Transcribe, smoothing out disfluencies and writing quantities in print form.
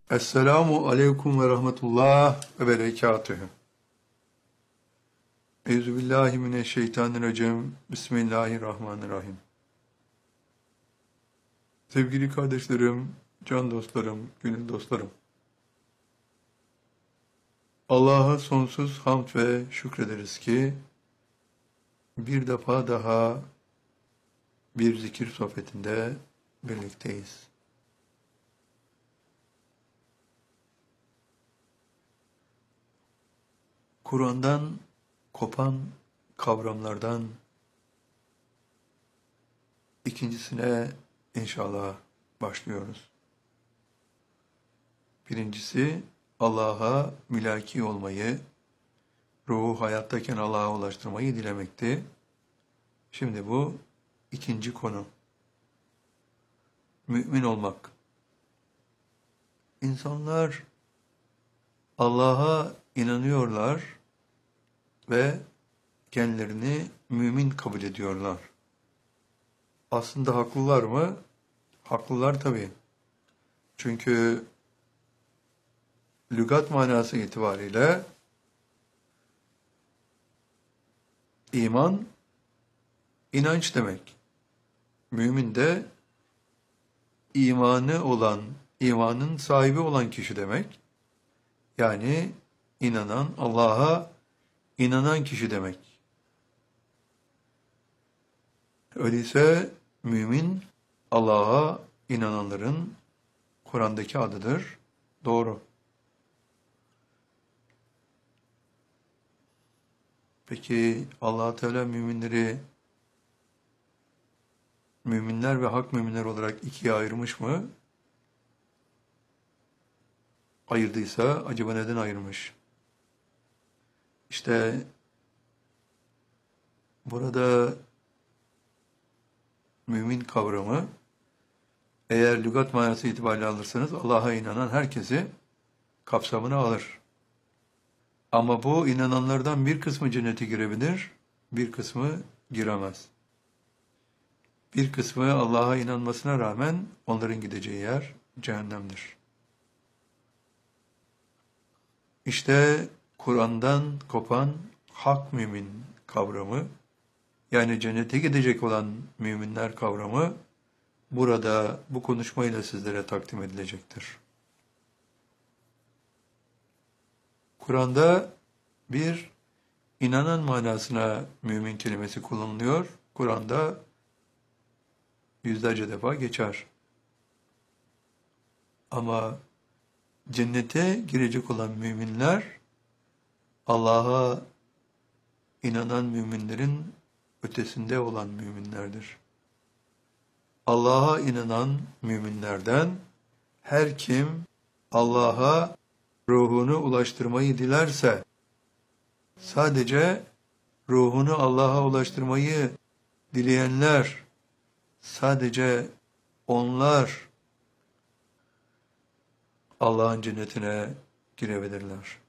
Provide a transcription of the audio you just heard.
Esselamu aleyküm ve rahmetullah ve berekatühü. Euzubillahimineşşeytanirracim. Bismillahirrahmanirrahim. Sevgili kardeşlerim, can dostlarım, gönül dostlarım. Allah'a sonsuz hamd ve şükrederiz ki bir defa daha bir zikir sohbetinde birlikteyiz. Kur'an'dan kopan kavramlardan ikincisine inşallah başlıyoruz. Birincisi Allah'a mülaki olmayı, ruhu hayattayken Allah'a ulaştırmayı dilemekti. Şimdi bu ikinci konu. Mümin olmak. İnsanlar Allah'a inanıyorlar ve kendilerini mümin kabul ediyorlar. Aslında haklılar mı? Haklılar tabii. Çünkü lügat manası itibariyle iman, inanç demek. Mümin de imanı olan, imanın sahibi olan kişi demek. Yani inanan, Allah'a inanan kişi demek. Öyleyse mümin, Allah'a inananların Kur'an'daki adıdır. Doğru. Peki Allah Teala müminleri müminler ve hak müminler olarak ikiye ayırmış mı? Ayırdıysa acaba neden ayırmış? İşte burada mümin kavramı eğer lügat manası itibariyle alırsanız Allah'a inanan herkesi kapsamına alır. Ama bu inananlardan bir kısmı cennete girebilir, bir kısmı giremez. Bir kısmı Allah'a inanmasına rağmen onların gideceği yer cehennemdir. İşte Kur'an'dan kopan hak mümin kavramı, yani cennete gidecek olan müminler kavramı, burada bu konuşmayla sizlere takdim edilecektir. Kur'an'da bir inanan manasına mümin kelimesi kullanılıyor. Kur'an'da yüzlerce defa geçer. Ama cennete girecek olan müminler, Allah'a inanan müminlerin ötesinde olan müminlerdir. Allah'a inanan müminlerden her kim Allah'a ruhunu ulaştırmayı dilerse, sadece ruhunu Allah'a ulaştırmayı dileyenler, sadece onlar Allah'ın cennetine girebilirler.